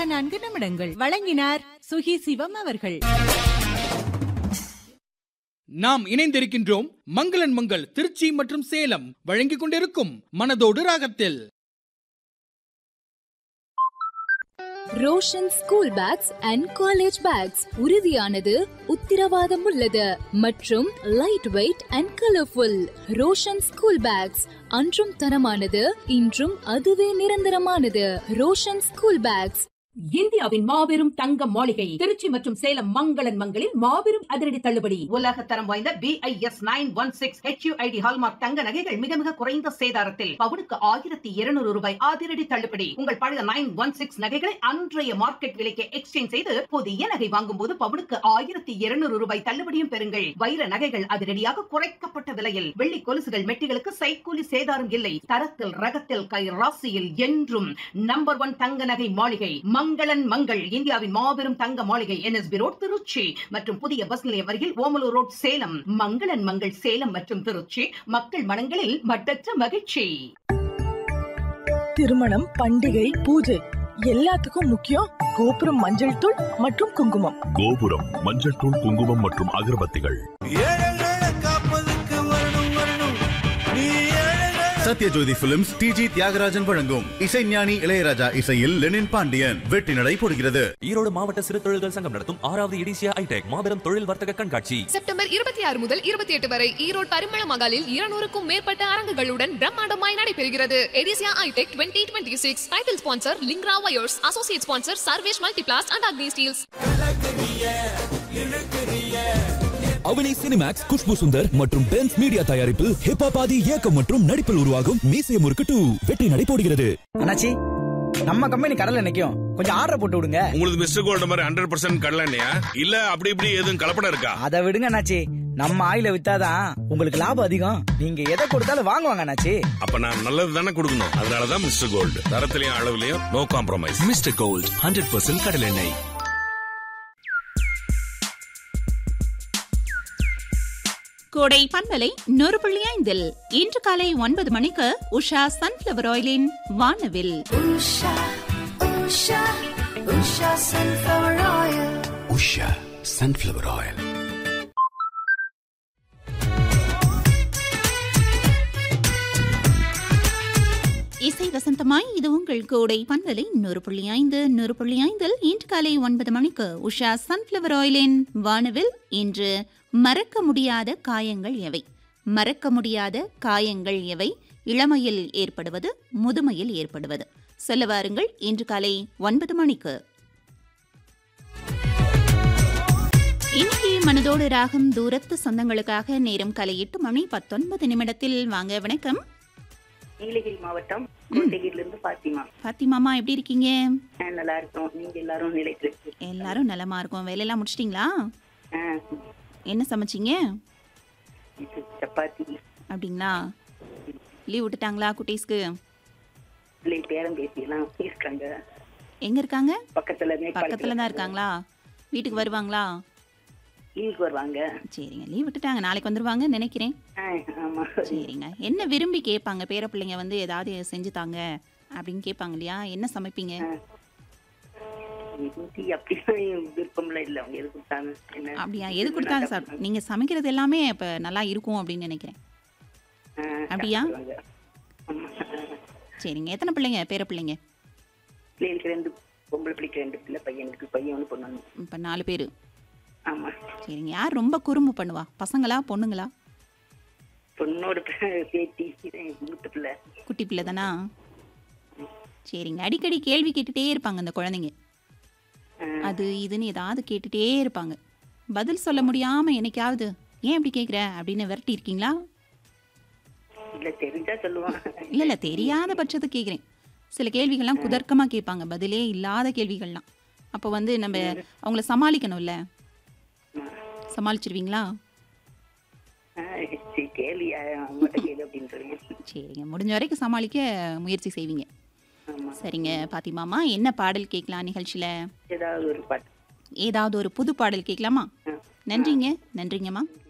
சரியாக 4 நிமிடங்கள். வழங்கினார் சுகி சிவம் அவர்கள். நாம் இணைந்திருக்கின்றோம் மங்களன் மங்கள் திருச்சி மற்றும் சேலம் வழங்கிக் கொண்டிருக்கும் மனதோடு ராகத்தில். Roshan school packs and college bags உறுதியானது, உத்திரவாதம் உள்ளது மற்றும் light weight and colourful. Roshan school packs அன்றும் தரமானது, இன்றும் அதுவே நிரந்தரமானது. Roshan school packs. இந்தியாவின் மாபெரும் தங்க மாளிகை திருச்சி மற்றும் சேலம் மங்களன் மங்களில் மாபெரும் அதிரடி தள்ளுபடி. உலக தரம் வாய்ந்த BIS 916 HUID ஹால்மார்க் தங்க நகைகள் மிக மிக குறைந்த சேதாரத்தில் பவுனுக்கு 1200 ரூபாய் அதிரடி தள்ளுபடி. உங்கள் பழைய 916 நகைகளை அன்றைய மார்க்கெட் விலைக்கு எக்ஸ்சேஞ்ச் செய்து புதிய நகை வாங்கும் போது பவுனுக்கு 1200 ரூபாய் தள்ளுபடியும் பெறுங்கள். வைர நகைகள் அதிரடியாக குறைக்கப்பட்ட விலையில். வெள்ளி கொலுசுகள் மெட்டிகளுக்கு சைக்கூலி சேதாரம் இல்லை. தரத்தில் ரகத்தில் கை ராசியில் என்றும் நம்பர் 1 தங்க நகை மாளிகை மங்களன் மங்கள். இந்தியாவின் மாபெரும் தங்க மாளிகை NSB ரோட் திருச்சி மற்றும் புதிய பஸ் நிலையம் அருகில் ஓமலூர் ரோட் சேலம். மங்களன் மங்கள் சேலம் மற்றும் திருச்சி, மக்கள் மனங்களில் மட்டற்ற மகிழ்ச்சி. திருமணம், பண்டிகை, பூஜை எல்லாத்துக்கும் முக்கியம் கோபுரம் மஞ்சள் தூள் மற்றும் குங்குமம். கோபுரம் மஞ்சள் தூள், குங்குமம் மற்றும் அகர்பத்திகள். சத்யஜோதி பிலிம்ஸ் TG தியாகராஜன் வழங்கும் இசைஞானி இளையராஜா இசையில் லெனின் பாண்டியன் வெற்றி நடை போடுகிறது. ஈரோடு மாவட்ட சிறு தொழில்கள் சங்கம் நடத்தும் 6வது எடிசியா ஐடெக் மாபெரும் தொழில் வர்த்தக கண்காட்சி செப்டம்பர் 26 முதல் 28 வரை ஈரோடு பரிமள மகாலில் 200க்கும் மேற்பட்ட அரங்குகளுடன் பிரம்மாண்டமாய் நடைபெறுகிறது. எடிசியா ஐடெக் 2026. Title sponsor லிங்க்ரா wires, associate sponsor Sarvesh Multiplast and Agni Steeles. Avani Cinemax, Khushbu Sundar மற்றும் பென்ஸ் மீடியா தயாரிப்பில் ஹிப்ஹாப் ஆதி இயக்கம் மற்றும் நடிப்பில் உருவாகும் மீசை முறுக்கு 2 வெற்றி நடை போடுகிறது. அண்ணாச்சி, நம்ம கம்பெனி கடலை நிக்கும், கொஞ்சம் ஆர்டர் போட்டு விடுங்க. உங்களுக்கு மிஸ்டர் கோல்ட் மாதிரி 100% கடலை எண்ணெயா இல்ல அப்படி இப்படி எதுவும் கலப்படம் இருக்கா? அதை விடுங்க அண்ணாச்சி, நம்ம ஆயில வித்தாதான் உங்களுக்கு லாபம் அதிகம். நீங்க எதை கொடுத்தாலும் வாங்குவாங்க அண்ணாச்சி. அப்ப நான் நல்லது தானே கொடுக்கணும். அதனாலதான் mister gold, தரத்திலையும் அளவுலயும் no compromise. Mister gold 100% கடலை எண்ணெய். கோடை பண்பலை 100.5 இன்று காலை 9 மணிக்கு உஷா சன்ஃபிளவர் ஆயிலின் வானவில். Usha sunflower oil. இசை வசந்தமாய் இது உங்கள் கோடை பண்பலை 100.5 இன்று காலை 9 மணிக்கு உஷா சன்ஃபிளவர் ஆயிலின் வானவில். இன்று மறக்க முடியாத காயங்கள் எவை? மறக்க முடியாத காயங்கள் எவை? இளமையில் ஏற்படுவது, முதுமையில் ஏற்படுவது? சொல்ல வாருங்கள், இன்று காலை 9 மணிக்கு. இன்னைக்கு மனதோடு ராகம் தூரத்து சொந்தங்களுக்காக நேரம் காலை 8 மணி 19 நிமிடத்தில். வாங்க, வணக்கம். நீலகிரி மாவட்டம் கோட்டையிலிருந்து பாத்திமா. பாத்திமாமா, எப்படி இருக்கீங்க? நல்லா இருக்கோம். நீங்க எல்லாரும் நிலைத்து? எல்லாரும் நலமா இருக்கோம். வேலையெல்லாம் முடிச்சிட்டீங்களா? என்ன சமைச்சீங்க? சப்பாத்தி. அப்படிங்களா? லீவ் விட்டுட்டாங்களா குட்டீஸ்க்கு? பேரம் பேசிலாம் பேசுறாங்க. எங்க இருக்காங்க? பக்கத்துல தான் இருக்காங்களா? வீட்டுக்கு வருவாங்களா? லீவுக்கு வருவாங்க. சரிங்க, லீவ் விட்டுட்டாங்க, நாளைக்கு வந்துருவாங்க நினைக்கிறேன். சரிங்க. என்ன விரும்பி கேட்பாங்க பேர பிள்ளைங்க? வந்து ஏதாவது செஞ்சு தாங்க அப்படின்னு கேட்பாங்க இல்லையா? என்ன சமைப்பீங்க? அப்படியா? எது கொடுத்தாங்க சார்? நீங்க சமைக்கிறது எல்லாமே இப்ப நல்லா இருக்கும் அப்படின்னு நினைக்கிறேன். அப்படியா? சரிங்க. எத்தனை பிள்ளைங்க, பேர பிள்ளைங்க? இப்ப 4 பேரு. சரிங்க. யார் ரொம்ப குறும்பு பண்ணுவா? பசங்களா பொண்ணுங்களா? குட்டி பிள்ளை தானா? சரிங்க. அடிக்கடி கேள்வி கேட்டுட்டே இருப்பாங்க அந்த குழந்தைங்க. அது இதுன்னு ஏதாவது கேட்டுட்டே இருப்பாங்க. பதில் சொல்ல முடியாம என்னைக்காவது ஏன் இப்படி கேட்குற அப்படின்னு விரட்டி இருக்கீங்களா? இல்ல தெரியாத பட்சத்துக்கு கேட்குறேன். சில கேள்விகள்லாம் குதர்க்கமா கேட்பாங்க, பதிலே இல்லாத கேள்விகள்லாம். அப்போ வந்து நம்ம அவங்கள சமாளிக்கணும்ல. சமாளிச்சிருவீங்களா? சரிங்க, முடிஞ்ச வரைக்கும் சமாளிக்க முயற்சி செய்வீங்க. சரிங்க பாத்திமாமா, என்ன பாடல் கேட்கலாம் நிகழ்ச்சியில? ஏதாவது ஒரு புது பாடல் கேட்கலாமா? நன்றிங்க. நன்றிங்கம்மா.